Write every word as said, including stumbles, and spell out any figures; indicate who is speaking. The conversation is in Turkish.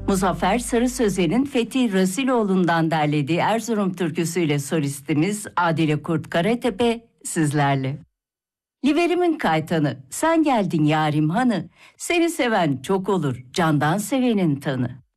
Speaker 1: Muzaffer Sarı Sözen'in Fethi Rasiloğlu'ndan derlediği Erzurum türküsüyle solistimiz Adile Kurt Karatepe sizlerle. Liverimin kaytanı, sen geldin yarim hanı, seni seven çok olur, candan sevenin tanı.